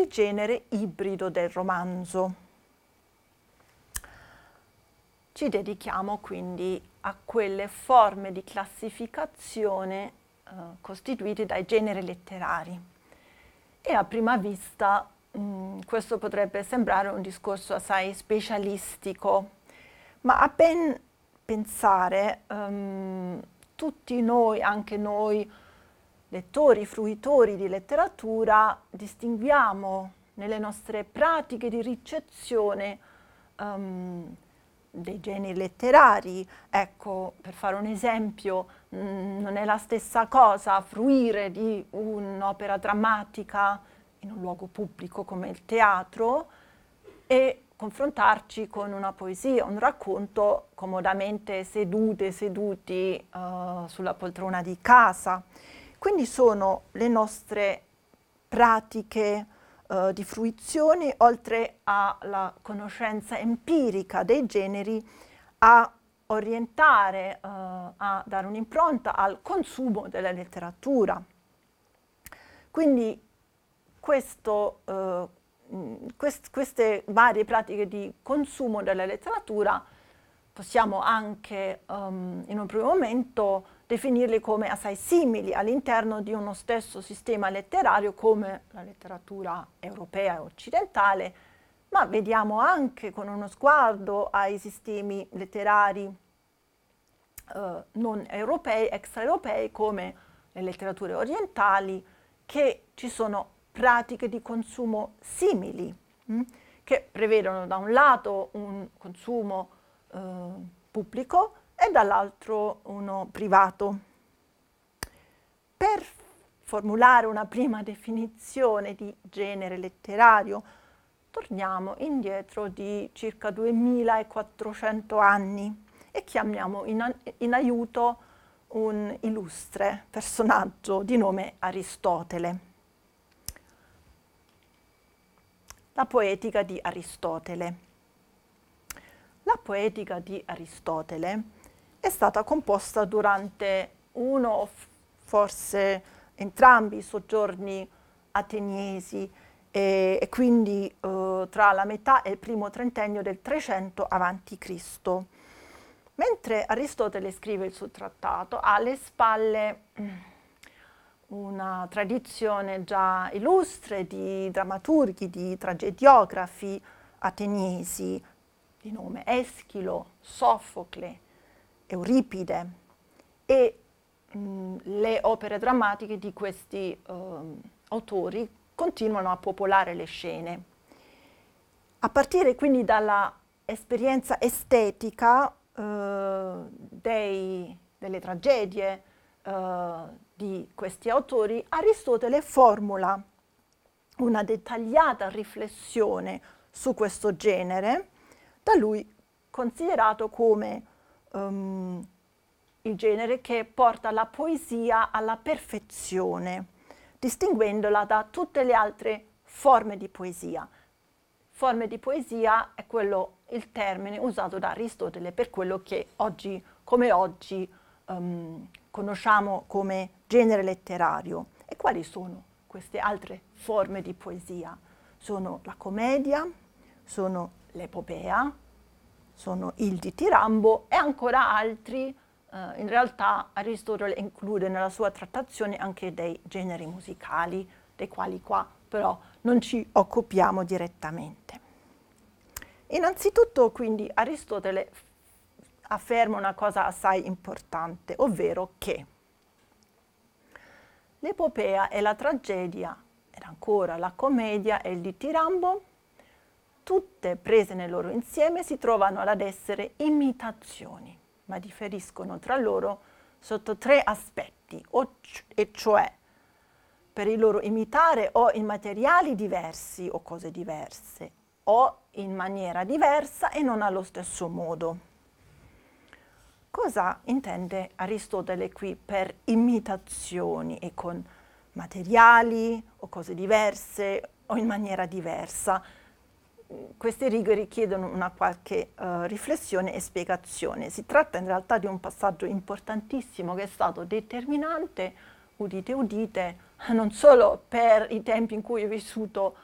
il genere ibrido del romanzo. Ci dedichiamo quindi a quelle forme di classificazione costituite dai generi letterari. E a prima vista questo potrebbe sembrare un discorso assai specialistico, ma a ben pensare tutti noi, anche noi lettori, fruitori di letteratura, distinguiamo nelle nostre pratiche di ricezione dei generi letterari. Ecco, per fare un esempio, non è la stessa cosa fruire di un'opera drammatica in un luogo pubblico come il teatro e confrontarci con una poesia, un racconto comodamente seduti sulla poltrona di casa. Quindi sono le nostre pratiche di fruizione, oltre alla conoscenza empirica dei generi, a orientare, a dare un'impronta al consumo della letteratura. Quindi queste varie pratiche di consumo della letteratura possiamo anche in un primo momento definirle come assai simili all'interno di uno stesso sistema letterario come la letteratura europea e occidentale, ma vediamo anche con uno sguardo ai sistemi letterari non europei, extraeuropei, come le letterature orientali, che ci sono pratiche di consumo simili, che prevedono da un lato un consumo pubblico e dall'altro uno privato. Per formulare una prima definizione di genere letterario, torniamo indietro di circa 2400 anni e chiamiamo in aiuto un illustre personaggio di nome Aristotele. La poetica di Aristotele. La poetica di Aristotele è stata composta durante uno o forse entrambi i soggiorni ateniesi e quindi tra la metà e il primo trentennio del 300 a.C. Mentre Aristotele scrive il suo trattato, ha alle spalle una tradizione già illustre di drammaturghi, di tragediografi ateniesi di nome Eschilo, Sofocle, Euripide, e le opere drammatiche di questi autori continuano a popolare le scene. A partire quindi dalla esperienza estetica delle tragedie di questi autori, Aristotele formula una dettagliata riflessione su questo genere, da lui considerato come il genere che porta la poesia alla perfezione, distinguendola da tutte le altre forme di poesia. Forme di poesia è il termine usato da Aristotele per quello che oggi conosciamo come genere letterario. E quali sono queste altre forme di poesia? Sono la commedia, sono l'epopea, sono il ditirambo e ancora altri. In realtà Aristotele include nella sua trattazione anche dei generi musicali, dei quali qua però non ci occupiamo direttamente. Innanzitutto quindi Aristotele afferma una cosa assai importante, ovvero che l'epopea e la tragedia, ed ancora la commedia e il ditirambo, tutte prese nel loro insieme si trovano ad essere imitazioni, ma differiscono tra loro sotto tre aspetti, e cioè per il loro imitare o in materiali diversi o cose diverse, o in maniera diversa e non allo stesso modo. Cosa intende Aristotele qui per imitazioni e con materiali o cose diverse o in maniera diversa? Queste righe richiedono una qualche riflessione e spiegazione. Si tratta in realtà di un passaggio importantissimo che è stato determinante, udite udite, non solo per i tempi in cui è vissuto